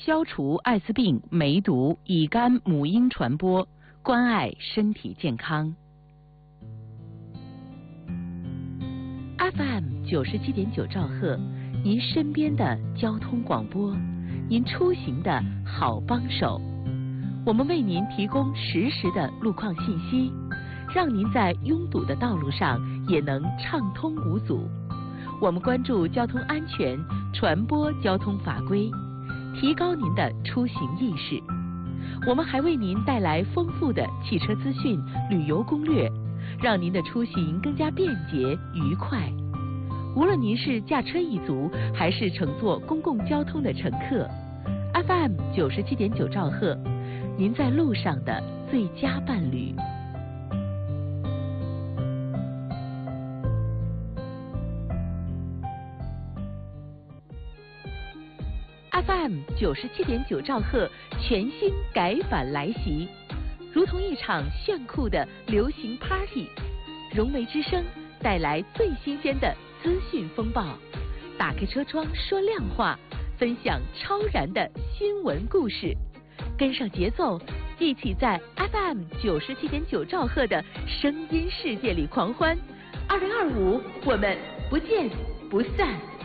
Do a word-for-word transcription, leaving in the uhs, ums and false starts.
消除艾滋病、梅毒、乙肝、母婴传播，关爱身体健康。F M 九十七点九兆赫，您身边的交通广播，您出行的好帮手。我们为您提供实时的路况信息，让您在拥堵的道路上也能畅通无阻。我们关注交通安全，传播交通法规，提高您的出行意识。我们还为您带来丰富的汽车资讯、旅游攻略，让您的出行更加便捷愉快。无论您是驾车一族，还是乘坐公共交通的乘客 ，F M 九十七点九兆赫，您在路上的最佳伴侣。F M 九十七点九兆赫全新改版来袭，如同一场炫酷的流行 party， 融媒之声带来最新鲜的资讯风暴，打开车窗说亮话，分享超燃的新闻故事，跟上节奏，一起在 F M 九十七点九兆赫的声音世界里狂欢。二零二五，我们不见不散。